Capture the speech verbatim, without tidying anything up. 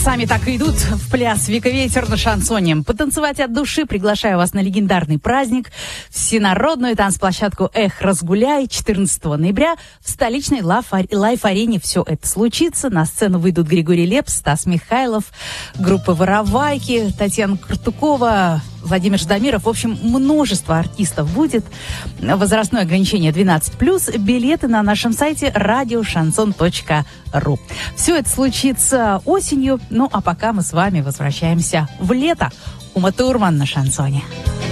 Сами так и идут в пляс «Вика Ветер» на шансоне. Потанцевать от души приглашаю вас на легендарный праздник, всенародную танцплощадку «Эх, разгуляй» четырнадцатого ноября в столичной лайф-арене. Все это случится. На сцену выйдут Григорий Лепс, Стас Михайлов, группа «Воровайки», Татьяна Картукова, Владимир Ждамиров. В общем, множество артистов будет. Возрастное ограничение двенадцать плюс. Билеты на нашем сайте радиошансон точка ру. Все это случится осенью. Ну, а пока мы с вами возвращаемся в лето. Ума Турман на шансоне.